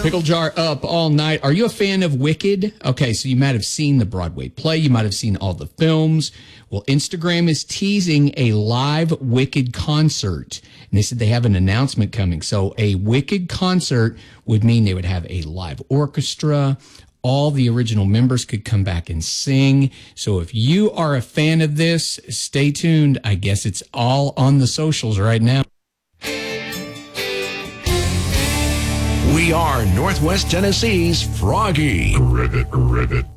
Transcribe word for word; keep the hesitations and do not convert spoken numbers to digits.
Pickle Jar up all night. Are you a fan of Wicked? Okay, so you might have seen the Broadway play. You might have seen all the films. Well, Instagram is teasing a live Wicked concert. And they said they have an announcement coming. So a Wicked concert would mean they would have a live orchestra. All the original members could come back and sing. So if you are a fan of this, stay tuned. I guess it's all on the socials right now. We are Northwest Tennessee's Froggy. Ribbit, ribbit.